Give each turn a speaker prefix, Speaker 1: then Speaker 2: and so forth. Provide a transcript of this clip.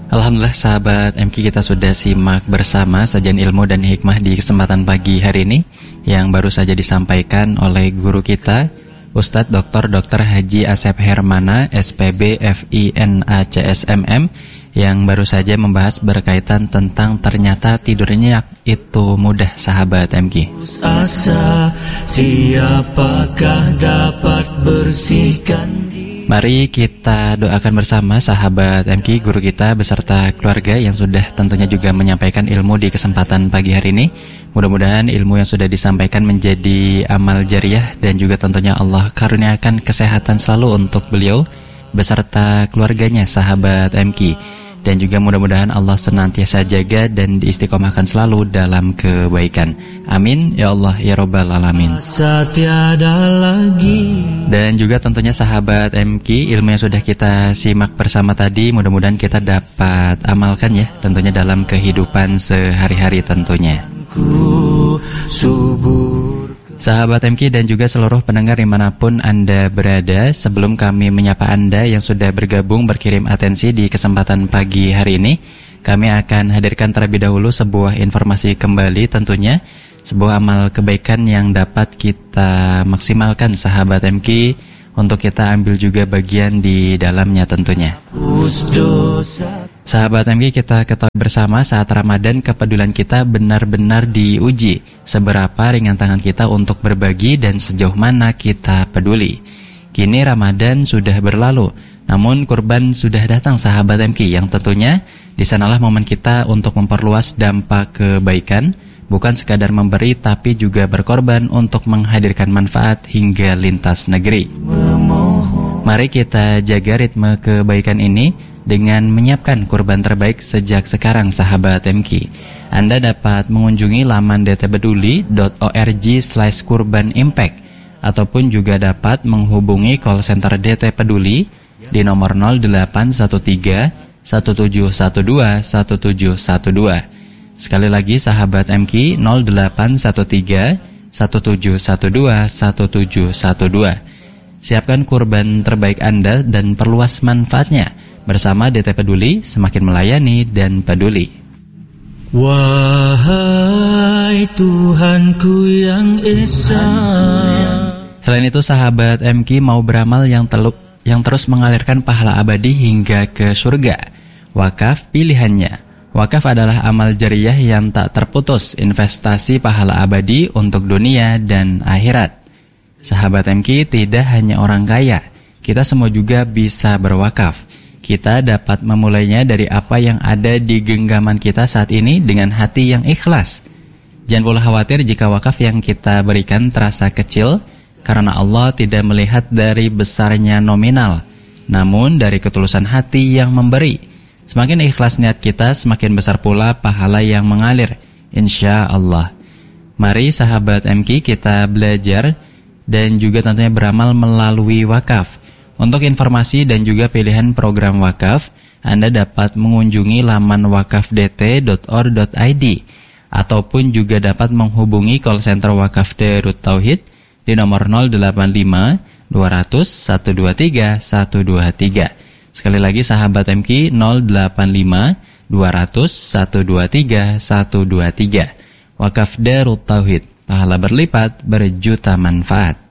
Speaker 1: Alhamdulillah sahabat MQ, kita sudah simak bersama sajian ilmu dan hikmah di kesempatan pagi hari ini yang baru saja disampaikan oleh guru kita Ustadz Dr. Haji Asep Hermana SPB FINACSMM yang baru saja membahas berkaitan tentang ternyata tidurnya itu mudah sahabat MQ.
Speaker 2: Asa, siapakah dapat bersihkan?
Speaker 1: Mari kita doakan bersama sahabat MQ, guru kita beserta keluarga yang sudah tentunya juga menyampaikan ilmu di kesempatan pagi hari ini. Mudah-mudahan ilmu yang sudah disampaikan menjadi amal jariah dan juga tentunya Allah karuniakan kesehatan selalu untuk beliau beserta keluarganya sahabat MQ. Dan juga mudah-mudahan Allah senantiasa jaga dan diistiqomahkan selalu dalam kebaikan. Amin ya Allah ya Rabbal Alamin. Dan juga tentunya sahabat MQ, ilmu yang sudah kita simak bersama tadi mudah-mudahan kita dapat amalkan ya, tentunya dalam kehidupan sehari-hari tentunya. Sahabat MQ dan juga seluruh pendengar dimanapun Anda berada, sebelum kami menyapa Anda yang sudah bergabung berkirim atensi di kesempatan pagi hari ini, kami akan hadirkan terlebih dahulu sebuah informasi kembali tentunya, sebuah amal kebaikan yang dapat kita maksimalkan sahabat MQ untuk kita ambil juga bagian di dalamnya tentunya. Sahabat MQ, kita ketahui bersama saat Ramadan kepedulian kita benar-benar diuji. Seberapa ringan tangan kita untuk berbagi dan sejauh mana kita peduli. Kini Ramadan sudah berlalu, namun kurban sudah datang sahabat MQ, yang tentunya di sanalah momen kita untuk memperluas dampak kebaikan, bukan sekadar memberi tapi juga berkorban untuk menghadirkan manfaat hingga lintas negeri. Mari kita jaga ritme kebaikan ini dengan menyiapkan kurban terbaik sejak sekarang sahabat MQ. Anda dapat mengunjungi laman dtpeduli.org/kurbanimpact ataupun juga dapat menghubungi call center DT Peduli di nomor 0813 1712 1712. Sekali lagi sahabat MQ, 0813 1712 1712. Siapkan kurban terbaik Anda dan perluas manfaatnya. Bersama DT Peduli, semakin melayani dan peduli.
Speaker 2: Wahai Tuhanku yang Esa.
Speaker 1: Selain itu sahabat MQ, mau beramal yang terus mengalirkan pahala abadi hingga ke surga. Wakaf pilihannya. Wakaf adalah amal jariah yang tak terputus, investasi pahala abadi untuk dunia dan akhirat. Sahabat MQ, tidak hanya orang kaya, kita semua juga bisa berwakaf. Kita dapat memulainya dari apa yang ada di genggaman kita saat ini dengan hati yang ikhlas. Jangan pula khawatir jika wakaf yang kita berikan terasa kecil, karena Allah tidak melihat dari besarnya nominal, namun dari ketulusan hati yang memberi. Semakin ikhlas niat kita, semakin besar pula pahala yang mengalir, insya Allah. Mari sahabat MQ, kita belajar dan juga tentunya beramal melalui wakaf. Untuk informasi dan juga pilihan program wakaf, Anda dapat mengunjungi laman wakafdt.or.id ataupun juga dapat menghubungi call center Wakaf Darut Tauhid di nomor 085 200 123 123. Sekali lagi sahabat MQ, 085 200 123 123. Wakaf Darut Tauhid, pahala berlipat, berjuta manfaat.